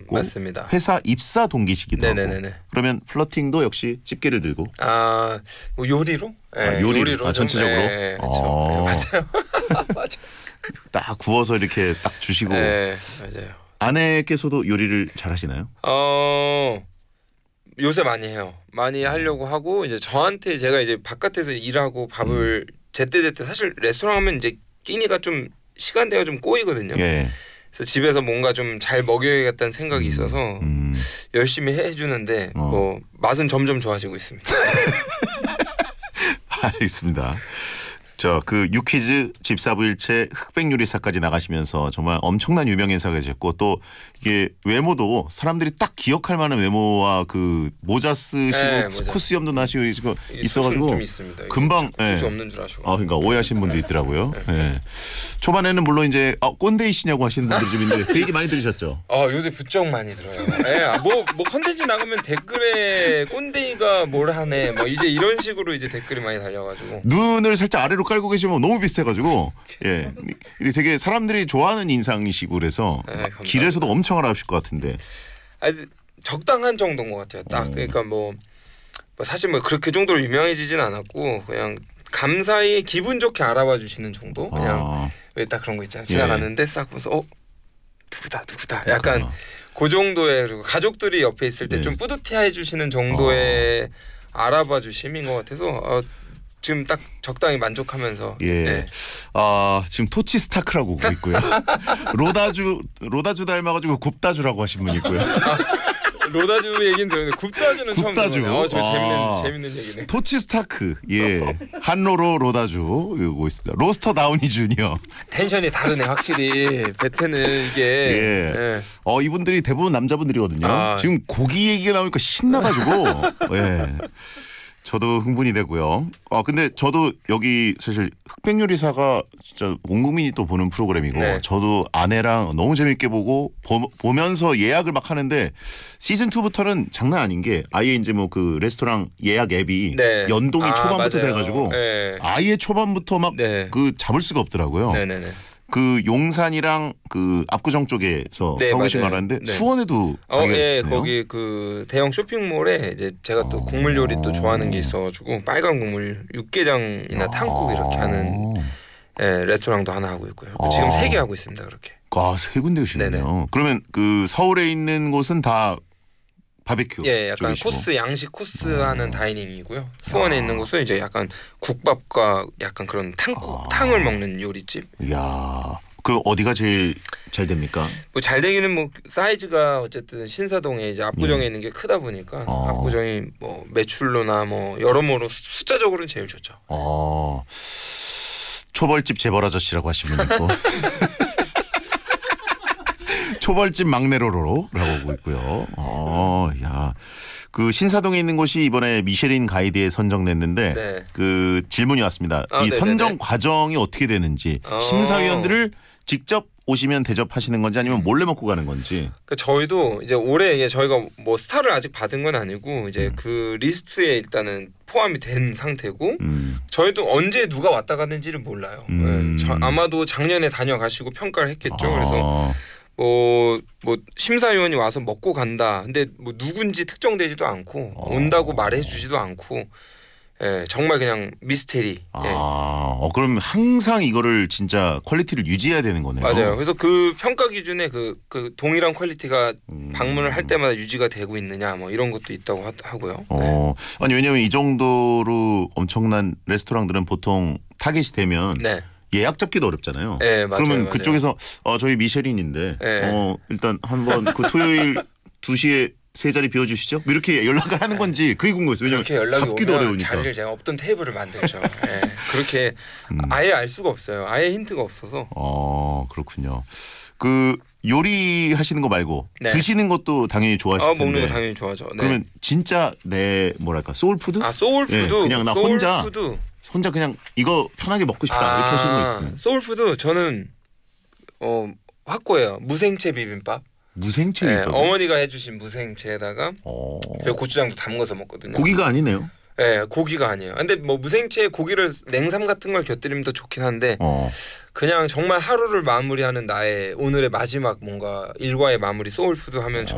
있고 맞습니다. 회사 입사 동기시기도 네네네네. 하고 그러면 플러팅도 역시 집게를 들고 뭐 요리로? 네, 요리로 전체적으로? 네, 그렇죠. 네, 맞아요. 맞아. 딱 구워서 이렇게 딱 주시고 네, 맞아요. 아내께서도 요리를 잘 하시나요? 요새 많이 해요. 많이 하려고 하고 이제 저한테 제가 이제 바깥에서 일하고 밥을 제때제때 사실 레스토랑 하면 이제 끼니가 좀 시간대가 좀 꼬이거든요. 예. 그래서 집에서 뭔가 좀 잘 먹여야겠다는 생각이 있어서 열심히 해주는데 뭐 맛은 점점 좋아지고 있습니다. 알겠습니다. 그 유퀴즈 집사부일체 흑백요리사까지 나가시면서 정말 엄청난 유명 인사가 되셨고 또 이게 외모도 사람들이 딱 기억할 만한 외모와 그 모자 쓰시고 모자. 코스염도 나시고 있어가지고 좀 있습니다. 금방 수지 없는 줄 아시고. 그러니까 오해하시는 분도 있더라고요. 네. 초반에는 물론 이제 꼰대이시냐고 하시는 분들이 좀 있는데 그 얘기 많이 들으셨죠? 요새 부쩍 많이 들어요. 뭐 컨텐츠 나가면 댓글에 꼰대이가 뭘 하네. 뭐 이제 이런 식으로 이제 댓글이 많이 달려가지고 눈을 살짝 아래로 깔고 계시면 너무 비슷해가지고 이게 되게 사람들이 좋아하는 인상이시고 그래서 길에서도 엄청 알아보실 것 같은데. 적당한 정도인 것 같아요. 딱 그러니까 뭐 사실 뭐 그렇게 정도로 유명해지진 않았고 그냥 감사히 기분 좋게 알아봐 주시는 정도. 그냥 왜 딱 그런 거 있잖아요. 지나가는데 싹 보면서 누구다 약간 그 정도의 그리고 가족들이 옆에 있을 때 좀 뿌듯해해 주시는 정도의 알아봐 주심인 것 같아서 지금 딱 적당히 만족하면서. 네. 지금 토치 스타크라고 보고 있고요. 로다주 닮아가지고 굽다주라고 하신 분이 있고요. 로다주 얘기는 들었는데 굽다주는 처음 들어요. 재밌는 얘기네. 토치 스타크, 한로로 로다주 이거 있습니다. 로스터 다우니 주니어. 텐션이 다르네 확실히. 베테는 이게. 이분들이 대부분 남자분들이거든요. 지금 고기 얘기가 나오니까 신나가지고. 저도 흥분이 되고요. 근데 저도 여기 사실 흑백요리사가 진짜 온 국민이 또 보는 프로그램이고 저도 아내랑 너무 재밌게 보면서 예약을 막 하는데 시즌 2부터는 장난 아닌 게 아예 이제 뭐 그 레스토랑 예약 앱이 연동이 초반부터 맞아요. 돼가지고 아예 초반부터 막 그 잡을 수가 없더라고요. 네네네. 그 용산이랑 그 압구정 쪽에서 하고 계신 거 알았는데 수원에도 가게가 있어요. 거기 그 대형 쇼핑몰에 이제 제가 또 국물 요리 또 좋아하는 게 있어가지고 빨간 국물 육개장이나 탕국 이렇게 하는 레스토랑도 하나 하고 있고요. 지금 3개 하고 있습니다. 그렇게. 3군데 오시네요. 그러면 그 서울에 있는 곳은 다 바베큐. 약간 쪽이시고. 코스 양식 코스 하는 다이닝이고요. 수원에 있는 곳은 이제 약간 국밥과 약간 그런 탕을 먹는 요리집. 이야. 그럼 어디가 제일 잘 됩니까? 뭐 잘 되기는 뭐 사이즈가 어쨌든 신사동에 이제 압구정에 있는 게 크다 보니까 압구정이 뭐 매출로나 뭐 여러모로 숫자적으로는 제일 좋죠. 초벌집 재벌 아저씨라고 하신 분 있고. 초벌집 막내로라고 보고 있고요. 야, 그 신사동에 있는 곳이 이번에 미쉐린 가이드에 선정됐는데 그 질문이 왔습니다. 이 선정 과정이 어떻게 되는지 심사위원들을 직접 오시면 대접하시는 건지 아니면 몰래 먹고 가는 건지. 그러니까 저희도 이제 올해 저희가 뭐 스타를 아직 받은 건 아니고 이제 그 리스트에 일단은 포함이 된 상태고 저희도 언제 누가 왔다 갔는지를 몰라요. 아마도 작년에 다녀가시고 평가를 했겠죠. 그래서 뭐 심사위원이 와서 먹고 간다. 근데 뭐 누군지 특정되지도 않고 온다고 말해주지도 않고 정말 그냥 미스테리. 그럼 항상 이거를 진짜 퀄리티를 유지해야 되는 거네요. 맞아요. 그래서 그 평가 기준에 그 동일한 퀄리티가 방문을 할 때마다 유지가 되고 있느냐 뭐 이런 것도 있다고 하고요. 아니 왜냐면 이 정도로 엄청난 레스토랑들은 보통 타겟이 되면 예약 잡기도 어렵잖아요. 맞아요. 그러면 그쪽에서 저희 미쉐린인데 일단 한번 그 토요일 2시에 세 자리 비워주시죠? 이렇게 연락을 하는 건지 그게 궁금했어요. 왜냐면 그렇게 연락이 잡기도 오면 어려우니까. 자리를 제가 없던 테이블을 만들죠. 그렇게 아예 알 수가 없어요. 아예 힌트가 없어서. 그렇군요. 그 요리 하시는 거 말고 드시는 것도 당연히 좋아하실 텐데. 먹는 거 당연히 좋아하죠. 그러면 진짜 내 뭐랄까 소울푸드? 소울푸드. 그냥 나 혼자 그냥 이거 편하게 먹고 싶다 이렇게 하시는 거 있어요. 소울푸드 저는 확고해요. 무생채 비빔밥. 무생채 비빔밥. 어머니가 해주신 무생채에다가 제가 고추장도 담궈서 먹거든요. 고기가 아니네요. 고기가 아니에요. 근데 뭐 무생채 고기를 냉삼 같은 걸 곁들이면 더 좋긴 한데 그냥 정말 하루를 마무리하는 나의 오늘의 마지막 뭔가 일과의 마무리 소울푸드 하면